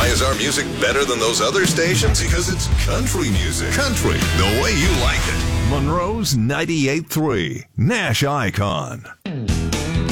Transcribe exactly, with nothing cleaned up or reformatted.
Why is our music better than those other stations? Because it's country music. Country, the way you like it. Monroe's ninety-eight point three, Nash Icon.